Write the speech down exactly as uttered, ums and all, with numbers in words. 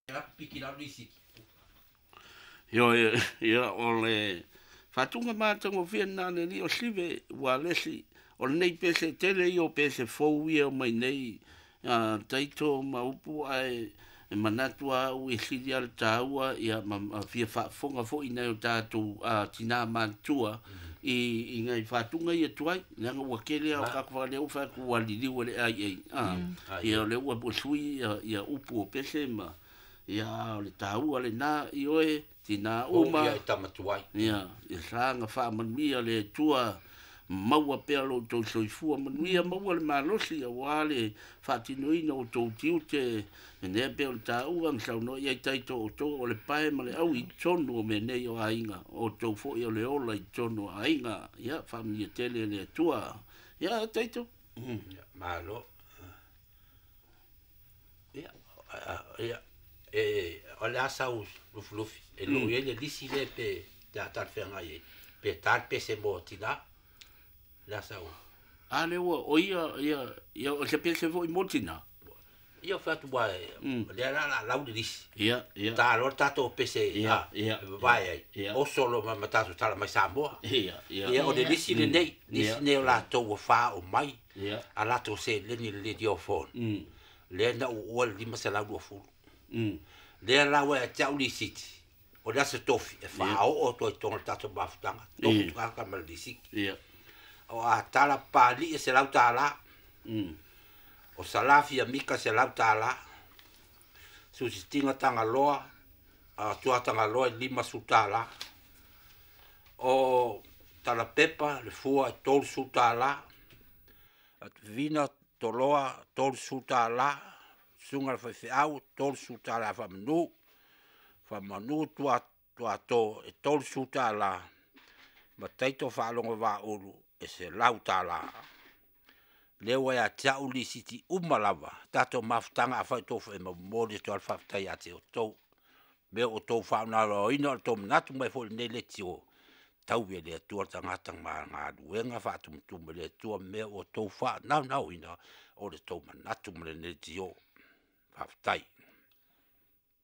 Yo ia o le fatunga mātango whiana ne ni o sive wa lesi o nei pese tele i o pese fou ia o mai nei uh, taito maupu ai e manatua u e siri al tāua ia ma fia whafonga fo i nei o tātou uh, tina mantua i, i ngai whatunga i atuai nanga ua kele au kakwa leo whaku wali liwa le ai ai uh, ia o le ua posui ia, ia upu o pese ma ia o le tāua le nā i oe tina uma ia tamatuai ia ia sanga fa manuia le tua maua pea lo tau soifua manuia maua le malosi a wale fa tinoina o tau tiu te ne pea o tāua ang sauno ia taito o tau o le pae ma le au i tonu o me nei o ainga o tau fo i o le ola i tonu o ainga ia fa mnia tele le tua ia taito malo ia ia e o le asau luflufi e lo ye le disi le pe ta ta fenga ye pe tar pe se motina la asau ale o o ia ia ia o se pe se vo motina ia fa tu ba le la la la disi ia ia ta lo ta to pe se ia ia vai o solo ma mata ta mai sambo ia ia ia o le disi le nei disi ne la to o fa o mai ia ala to se le ni le dio fon le na o le ma se la do fu mm le la wa tau li siti o da se tofi e fa o to to ta to baftanga to ka ka mal di sik ia o a tala pali e se la tala mm o salafi amika se la tala su stinga tanga loa a tua tanga loa lima su tala o tala pepa le fua tol su tala at vina toloa tol su tala sunga fa fe au tol su tala fa manu fa manu tua tua to e tol su tala ma taito fa longa va ulu e se lau tala lewa ya tau li siti umalava tato maftanga fa to fa mo modi to alfa tai ate o to me o to fa na lo ino to natu mai fo ne le tio tau ve le tua tanga tanga ma duenga fa tum tum le tua me o to fa na na ino o le to natu me le tio Aftai.